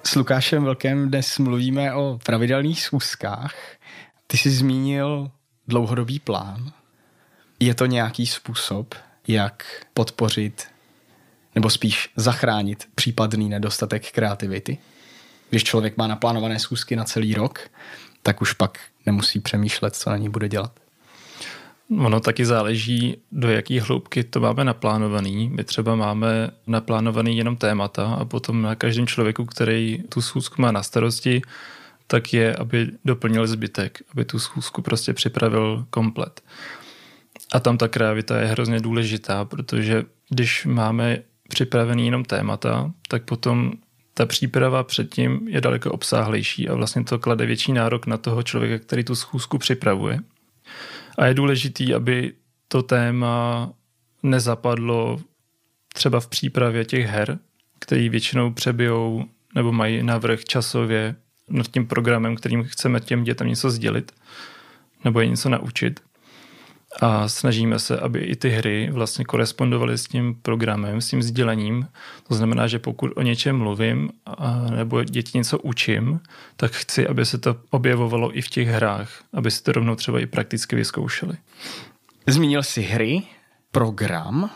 S Lukášem Vlkem dnes mluvíme o pravidelných schůzkách. Ty jsi zmínil dlouhodobý plán. Je to nějaký způsob, jak podpořit nebo spíš zachránit případný nedostatek kreativity? Když člověk má naplánované schůzky na celý rok, tak už pak nemusí přemýšlet, co na ní bude dělat. Ono taky záleží, do jaký hloubky to máme naplánovaný. My třeba máme naplánovaný jenom témata a potom na každém člověku, který tu schůzku má na starosti, tak je, aby doplnil zbytek, aby tu schůzku prostě připravil komplet. A tam ta kreativita je hrozně důležitá, protože když máme připravený jenom témata, tak potom ta příprava předtím je daleko obsáhlejší a vlastně to klade větší nárok na toho člověka, který tu schůzku připravuje. A je důležitý, aby to téma nezapadlo třeba v přípravě těch her, který většinou přebijou nebo mají navrch časově nad tím programem, kterým chceme těm dětem něco sdělit nebo je něco naučit. A snažíme se, aby i ty hry vlastně korespondovaly s tím programem, s tím sdělením. To znamená, že pokud o něčem mluvím nebo děti něco učím, tak chci, aby se to objevovalo i v těch hrách, aby si to rovnou třeba i prakticky vyzkoušeli. Zmínil jsi hry, program.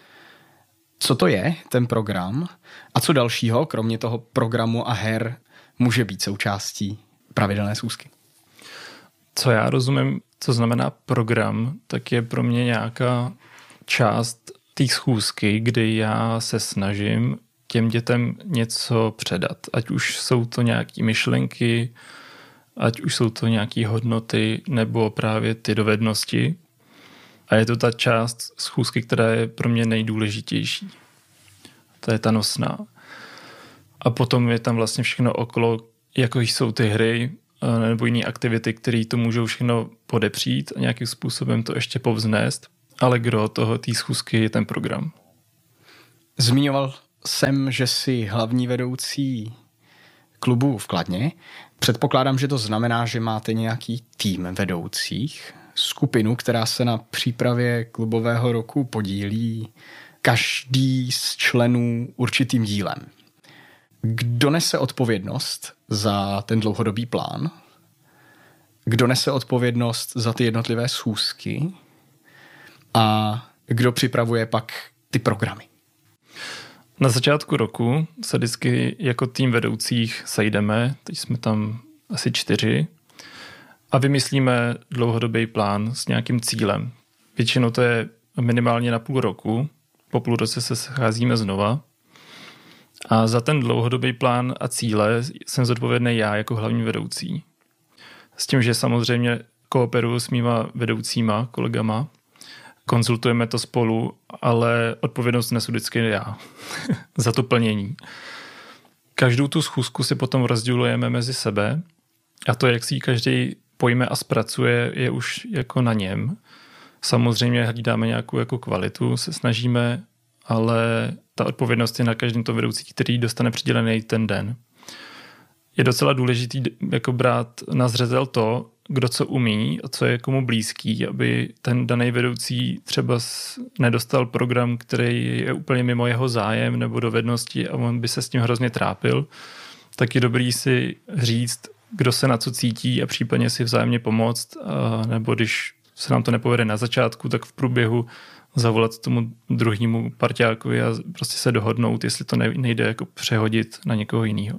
Co to je ten program? A co dalšího, kromě toho programu a her, může být součástí pravidelné schůzky? Co já rozumím, co znamená program, tak je pro mě nějaká část té schůzky, kdy já se snažím těm dětem něco předat. Ať už jsou to nějaké myšlenky, ať už jsou to nějaké hodnoty, nebo právě ty dovednosti. A je to ta část schůzky, která je pro mě nejdůležitější. To je ta nosná. A potom je tam vlastně všechno okolo, jako jsou ty hry, nebo jiné aktivity, které to můžou všechno podepřít a nějakým způsobem to ještě povznést, ale gro toho té schůzky je ten program. Zmiňoval jsem, že jsi hlavní vedoucí klubu v Kladně. Předpokládám, že to znamená, že máte nějaký tým vedoucích, skupinu, která se na přípravě klubového roku podílí každý z členů určitým dílem. Kdo nese odpovědnost za ten dlouhodobý plán? Kdo nese odpovědnost za ty jednotlivé schůzky? A kdo připravuje pak ty programy? Na začátku roku se vždycky jako tým vedoucích sejdeme, teď jsme tam asi 4, a vymyslíme dlouhodobý plán s nějakým cílem. Většinou to je minimálně na půl roku, po půl roce se scházíme znova. A za ten dlouhodobý plán a cíle jsem zodpovědný já jako hlavní vedoucí. S tím, že samozřejmě kooperuju s mýma vedoucíma, kolegama, konzultujeme to spolu, ale odpovědnost nesu vždycky já za to plnění. Každou tu schůzku si potom rozdělujeme mezi sebe a to, jak si ji každý pojme a zpracuje, je už jako na něm. Samozřejmě hlídáme nějakou jako kvalitu, se snažíme, ale ta odpovědnost je na každém to vedoucí, který dostane přidělený ten den. Je docela důležitý jako brát na zřetel to, kdo co umí a co je komu blízký, aby ten daný vedoucí třeba nedostal program, který je úplně mimo jeho zájem nebo dovednosti a on by se s tím hrozně trápil. Tak je dobrý si říct, kdo se na co cítí a případně si vzájemně pomoct, nebo když se nám to nepovede na začátku, tak v průběhu zavolat tomu druhému parťákovi a prostě se dohodnout, jestli to nejde jako přehodit na někoho jiného.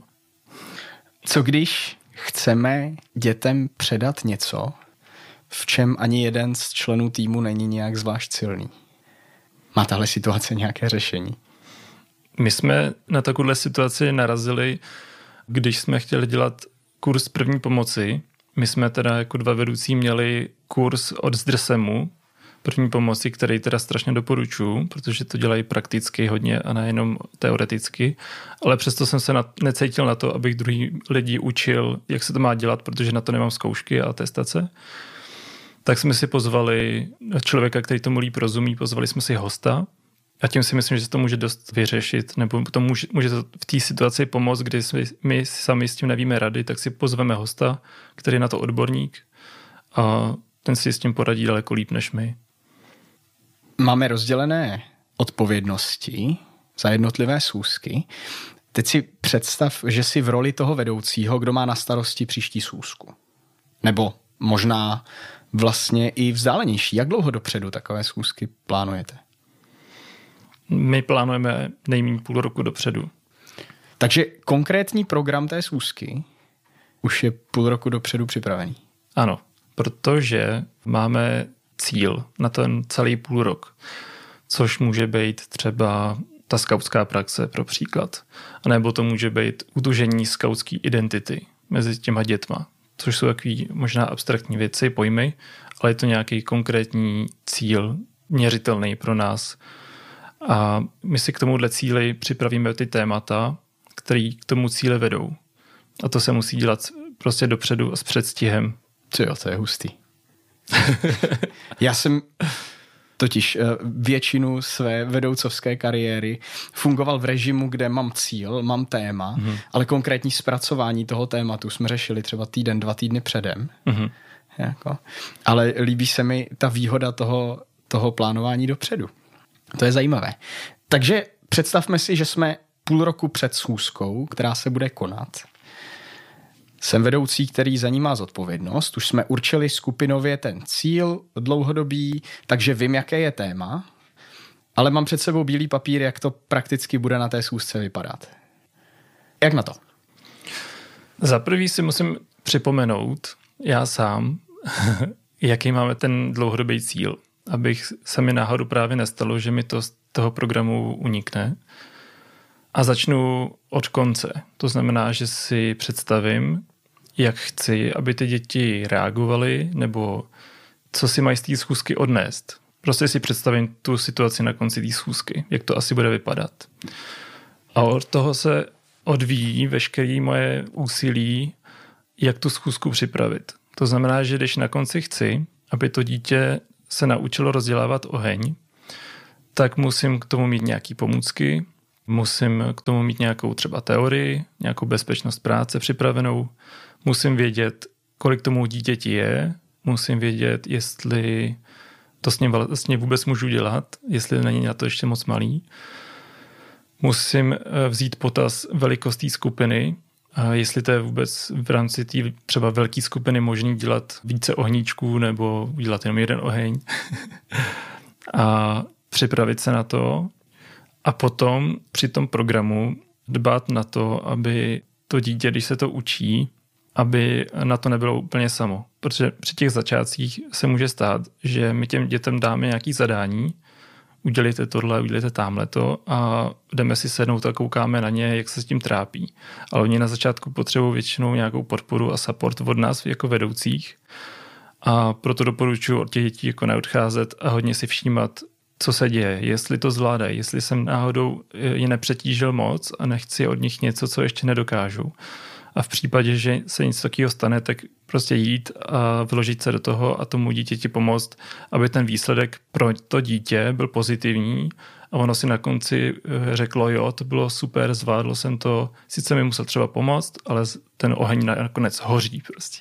Co když chceme dětem předat něco, v čem ani jeden z členů týmu není nějak zvlášť silný? Má tahle situace nějaké řešení? My jsme na takovouhle situaci narazili, když jsme chtěli dělat kurz první pomoci. My jsme teda jako 2 vedoucí měli kurz od Zdrsemu první pomoci, který teda strašně doporučuji, protože to dělají prakticky hodně a nejenom teoreticky, ale přesto jsem se necítil na to, abych druhý lidi učil, jak se to má dělat, protože na to nemám zkoušky a atestace. Tak jsme si pozvali člověka, který tomu líp rozumí, pozvali jsme si hosta a tím si myslím, že se to může dost vyřešit, nebo to může to v té situaci pomoct, kdy my sami s tím nevíme rady, tak si pozveme hosta, který je na to odborník a ten si s tím poradí daleko líp než my. Máme rozdělené odpovědnosti za jednotlivé schůzky. Teď si představ, že jsi v roli toho vedoucího, kdo má na starosti příští schůzku. Nebo možná vlastně i vzdálenější. Jak dlouho dopředu takové schůzky plánujete? My plánujeme nejméně půl roku dopředu. Takže konkrétní program té schůzky už je půl roku dopředu připravený. Ano, protože máme cíl na ten celý půl rok, což může být třeba ta skautská praxe pro příklad. A nebo to může být utužení skautské identity mezi těma dětma, což jsou takový možná abstraktní věci, pojmy, ale je to nějaký konkrétní cíl, měřitelný pro nás. A my si k tomuhle cíli připravíme ty témata, které k tomu cíli vedou. A to se musí dělat prostě dopředu a s předstihem. Jo, to je hustý. Já jsem totiž většinu své vedoucovské kariéry fungoval v režimu, kde mám cíl, mám téma, ale konkrétní zpracování toho tématu jsme řešili třeba týden, 2 týdny předem. Jako. Ale líbí se mi ta výhoda toho plánování dopředu. To je zajímavé. Takže představme si, že jsme půl roku před schůzkou, která se bude konat. Jsem vedoucí, který za ní má zodpovědnost. Už jsme určili skupinově ten cíl dlouhodobý, takže vím, jaké je téma, ale mám před sebou bílý papír, jak to prakticky bude na té schůzce vypadat. Jak na to? Za prvý si musím připomenout, já sám, jaký máme ten dlouhodobý cíl, abych se mi náhodou právě nestalo, že mi to z toho programu unikne. A začnu od konce. To znamená, že si představím, jak chci, aby ty děti reagovaly, nebo co si mají z té schůzky odnést. Prostě si představím tu situaci na konci té schůzky, jak to asi bude vypadat. A od toho se odvíjí veškeré moje úsilí, jak tu schůzku připravit. To znamená, že když na konci chci, aby to dítě se naučilo rozdělávat oheň, tak musím k tomu mít nějaké pomůcky, musím k tomu mít nějakou třeba teorii, nějakou bezpečnost práce připravenou, musím vědět, kolik tomu dítěti je, musím vědět, jestli to s ním vlastně vůbec můžu dělat, jestli není na to ještě moc malý. Musím vzít potaz velikost té skupiny, jestli to je vůbec v rámci té třeba velké skupiny možný dělat více ohníčků nebo dělat jenom jeden oheň. A připravit se na to a potom při tom programu dbát na to, aby to dítě, když se to učí, aby na to nebylo úplně samo. Protože při těch začátcích se může stát, že my těm dětem dáme nějaké zadání, udělejte tohle, udělejte támhleto a jdeme si sednout a koukáme na ně, jak se s tím trápí. Ale oni na začátku potřebují většinou nějakou podporu a support od nás jako vedoucích. A proto doporučuji od těch dětí jako neodcházet a hodně si všímat, co se děje, jestli to zvládají, jestli jsem náhodou je nepřetížil moc a nechci od nich něco, co ještě nedokážu. A v případě, že se něco takového stane, tak prostě jít a vložit se do toho a tomu dítěti pomoct, aby ten výsledek pro to dítě byl pozitivní a ono si na konci řeklo, jo, to bylo super, zvládlo jsem to, sice mi musel třeba pomoct, ale ten oheň nakonec hoří prostě.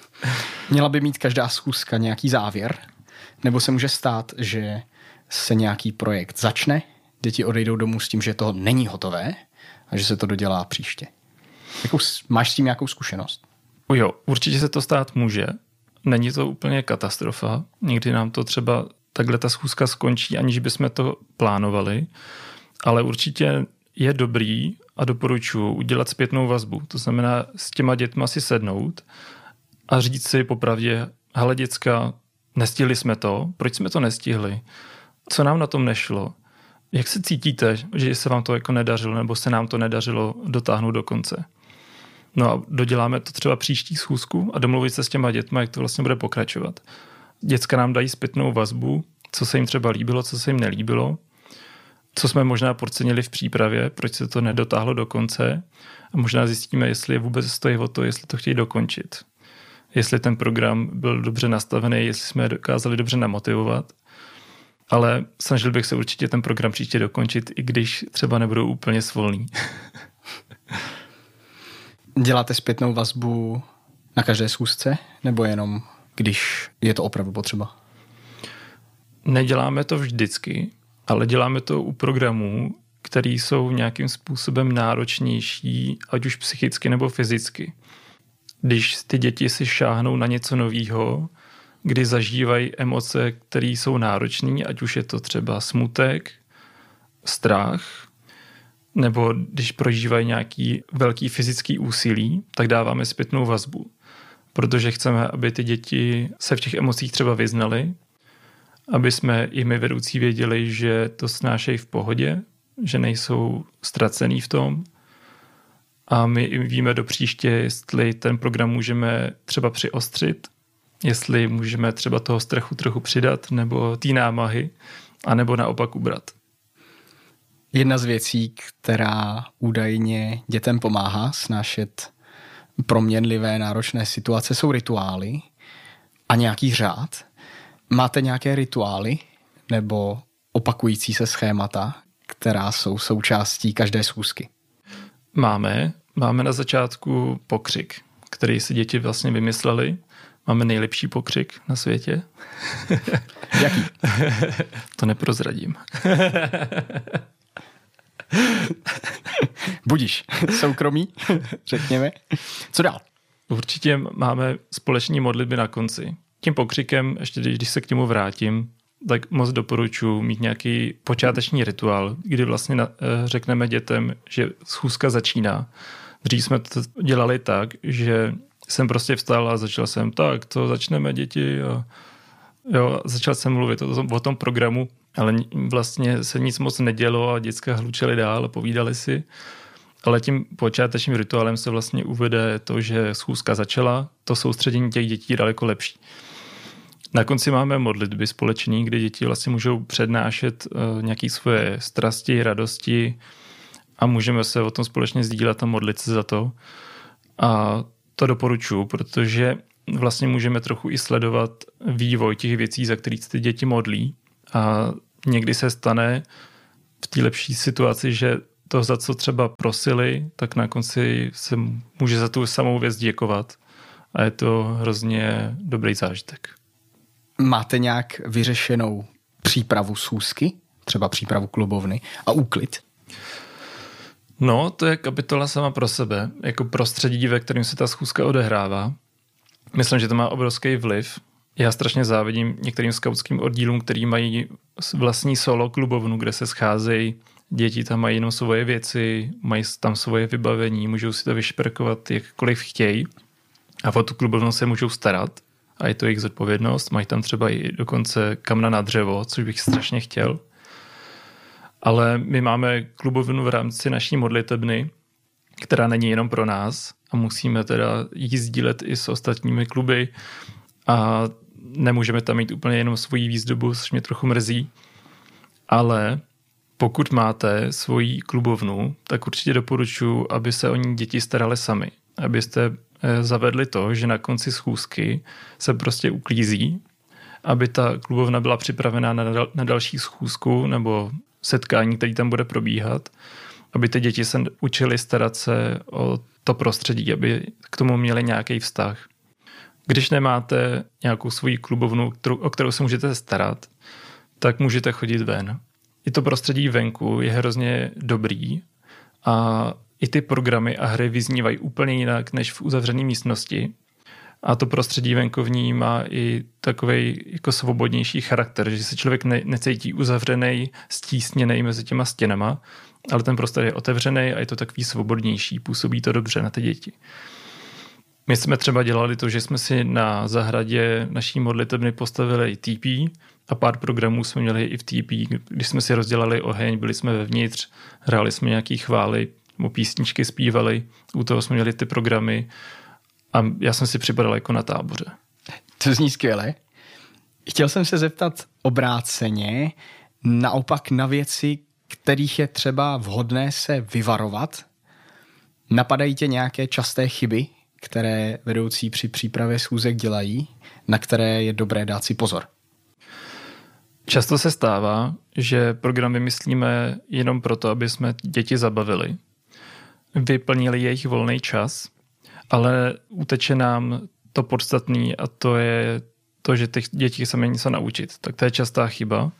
Měla by mít každá schůzka nějaký závěr? Nebo se může stát, že se nějaký projekt začne, děti odejdou domů s tím, že to není hotové a že se to dodělá příště? Máš s tím nějakou zkušenost? Jo, určitě se to stát může. Není to úplně katastrofa. Někdy nám to třeba takhle ta schůzka skončí, aniž bychom to plánovali, ale určitě je dobrý a doporučuji udělat zpětnou vazbu. To znamená s těma dětma si sednout a říct si popravdě, hele děcka, nestihli jsme to, proč jsme to nestihli? Co nám na tom nešlo? Jak se cítíte, že se vám to jako nedařilo, nebo se nám to nedařilo dotáhnout do konce? No a doděláme to třeba příští schůzku a domluvit se s těma dětma, jak to vlastně bude pokračovat. Děcka nám dají zpětnou vazbu, co se jim třeba líbilo, co se jim nelíbilo, co jsme možná podcenili v přípravě, proč se to nedotáhlo do konce a možná zjistíme, jestli vůbec stojí o to, jestli to chtějí dokončit. Jestli ten program byl dobře nastavený, jestli jsme je dokázali dobře namotivovat. Ale snažil bych se určitě ten program příště dokončit, i když třeba nebudou úplně svolný. Děláte zpětnou vazbu na každé schůzce, nebo jenom když je to opravdu potřeba? Neděláme to vždycky, ale děláme to u programů, které jsou nějakým způsobem náročnější, ať už psychicky nebo fyzicky. Když ty děti si šáhnou na něco nového, kdy zažívají emoce, které jsou náročné, ať už je to třeba smutek, strach, nebo když prožívají nějaký velký fyzický úsilí, tak dáváme zpětnou vazbu. Protože chceme, aby ty děti se v těch emocích třeba vyznaly, aby jsme i my vedoucí věděli, že to snášejí v pohodě, že nejsou ztracený v tom. A my víme do příště, jestli ten program můžeme třeba přiostřit, jestli můžeme třeba toho strachu trochu přidat, nebo té námahy, anebo naopak ubrat. Jedna z věcí, která údajně dětem pomáhá snášet proměnlivé náročné situace, jsou rituály a nějaký řád. Máte nějaké rituály nebo opakující se schémata, která jsou součástí každé schůzky? Máme na začátku pokřik, který si děti vlastně vymysleli. Máme nejlepší pokřik na světě. Jaký? To neprozradím. Budíš. Soukromí, řekněme. Co dál? Určitě máme společné modlitby na konci. Tím pokřikem, ještě když se k němu vrátím, tak moc doporučuji mít nějaký počáteční rituál, kdy vlastně řekneme dětem, že schůzka začíná. Dřív jsme to dělali tak, že jsem prostě vstal a začal jsem, tak to začneme děti a jo, začal jsem mluvit o tom programu, ale vlastně se nic moc nedělo a děcka hlučeli dál a povídali si. Ale tím počátečním rituálem se vlastně uvede to, že schůzka začala, to soustředění těch dětí je daleko lepší. Na konci máme modlitby společný, kde děti vlastně můžou přednášet nějaké svoje strasti, radosti a můžeme se o tom společně sdílet a modlit se za to. A to doporučuji, protože vlastně můžeme trochu i sledovat vývoj těch věcí, za kterých se ty děti modlí. A někdy se stane v té lepší situaci, že to, za co třeba prosili, tak na konci se může za tu samou věc děkovat. A je to hrozně dobrý zážitek. Máte nějak vyřešenou přípravu schůzky? Třeba přípravu klubovny a úklid? No, to je kapitola sama pro sebe, jako prostředí, ve kterém se ta schůzka odehrává. Myslím, že to má obrovský vliv. Já strašně závidím některým skautským oddílům, který mají vlastní solo klubovnu, kde se scházejí. Děti tam mají jenom svoje věci, mají tam svoje vybavení, můžou si to vyšperkovat jakkoliv chtějí a o tu klubovnu se můžou starat a je to jejich zodpovědnost. Mají tam třeba i dokonce kamna na dřevo, což bych strašně chtěl. Ale my máme klubovnu v rámci naší modlitebny, která není jenom pro nás a musíme teda ji sdílet i s ostatními kluby a nemůžeme tam mít úplně jenom svoji výzdobu, což mě trochu mrzí, ale pokud máte svoji klubovnu, tak určitě doporučuji, aby se o ní děti starali sami. Abyste zavedli to, že na konci schůzky se prostě uklízí, aby ta klubovna byla připravená na další schůzku nebo setkání, který tam bude probíhat, aby ty děti se učili starat se o to prostředí, aby k tomu měli nějaký vztah. Když nemáte nějakou svoji klubovnu, o kterou se můžete starat, tak můžete chodit ven. I to prostředí venku je hrozně dobrý a i ty programy a hry vyznívají úplně jinak než v uzavřené místnosti. A to prostředí venkovní má i takovej jako svobodnější charakter, že se člověk necítí uzavřený, stísněný mezi těma stěnama, ale ten prostor je otevřený a je to takový svobodnější, působí to dobře na ty děti. My jsme třeba dělali to, že jsme si na zahradě naší modlitebny postavili TP a pár programů jsme měli i v TP, když jsme si rozdělali oheň, byli jsme vevnitř, hráli jsme nějaký chvály, písničky zpívali, u toho jsme měli ty programy a já jsem si připadal jako na táboře. To zní skvěle. Chtěl jsem se zeptat obráceně, naopak na věci, kterých je třeba vhodné se vyvarovat. Napadají tě nějaké časté chyby, které vedoucí při přípravě schůzek dělají, na které je dobré dát si pozor? Často se stává, že program vymyslíme jenom proto, aby jsme děti zabavili, vyplnili jejich volný čas, ale uteče nám to podstatný a to je to, že těch dětí se něco naučit. Tak to je častá chyba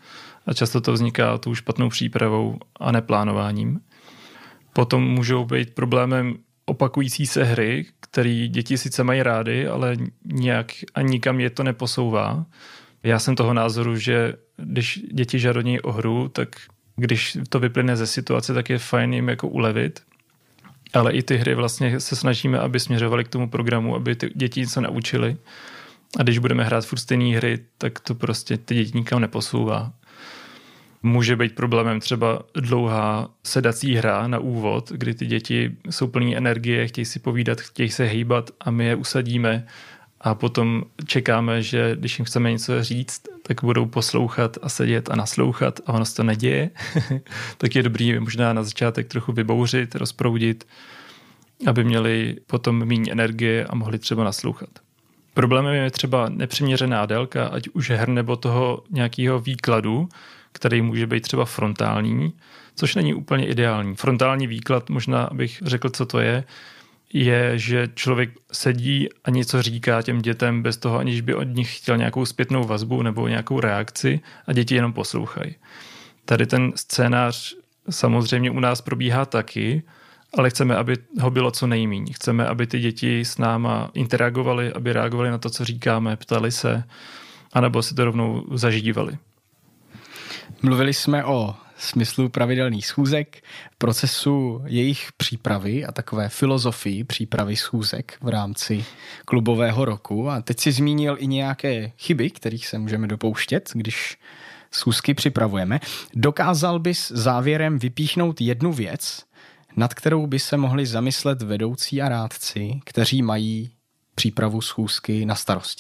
A často to vzniká tou špatnou přípravou a neplánováním. Potom můžou být problémem opakující se hry, které děti sice mají rády, ale nějak a nikam je to neposouvá. Já jsem toho názoru, že když děti žádají o hru, tak když to vyplyne ze situace, tak je fajn jim jako ulevit. Ale i ty hry vlastně se snažíme, aby směřovaly k tomu programu, aby ty děti něco naučily. A když budeme hrát furt stejné hry, tak to prostě ty děti nikam neposouvá. Může být problémem třeba dlouhá sedací hra na úvod, kdy ty děti jsou plný energie, chtějí si povídat, chtějí se hýbat a my je usadíme a potom čekáme, že když jim chceme něco říct, tak budou poslouchat a sedět a naslouchat a ono se to neděje. Tak je dobrý možná na začátek trochu vybouřit, rozproudit, aby měli potom méně energie a mohli třeba naslouchat. Problémem je třeba nepřiměřená délka, ať už her nebo toho nějakého výkladu, který může být třeba frontální, což není úplně ideální. Frontální výklad, možná abych řekl, co to je, že člověk sedí a něco říká těm dětem bez toho, aniž by od nich chtěl nějakou zpětnou vazbu nebo nějakou reakci a děti jenom poslouchají. Tady ten scénář samozřejmě u nás probíhá taky, ale chceme, aby ho bylo co nejméně. Chceme, aby ty děti s náma interagovaly, aby reagovaly na to, co říkáme, ptali se, anebo si to rovnou zažívali. Mluvili jsme o smyslu pravidelných schůzek, procesu jejich přípravy a takové filozofii přípravy schůzek v rámci klubového roku. A teď si zmínil i nějaké chyby, kterých se můžeme dopouštět, když schůzky připravujeme. Dokázal bys závěrem vypíchnout jednu věc, nad kterou by se mohli zamyslet vedoucí a rádci, kteří mají přípravu schůzky na starosti?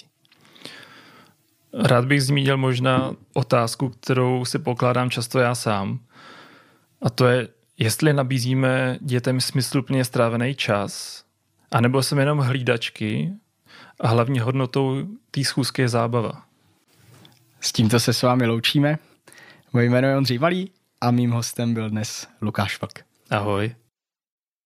Rád bych zmínil možná otázku, kterou si pokládám často já sám. A to je, jestli nabízíme dětem smysluplně strávený čas, anebo jsme jenom hlídačky a hlavní hodnotou té schůzky je zábava. S tímto se s vámi loučíme. Moje jméno je Ondřej Malý a mým hostem byl dnes Lukáš Vlk. Ahoj.